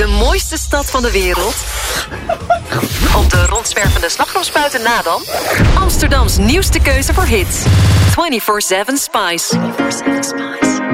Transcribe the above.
De mooiste stad van de wereld? Op de rondzwervende slagroomspuiten na dan? Amsterdams nieuwste keuze voor hits. 24/7 Spice.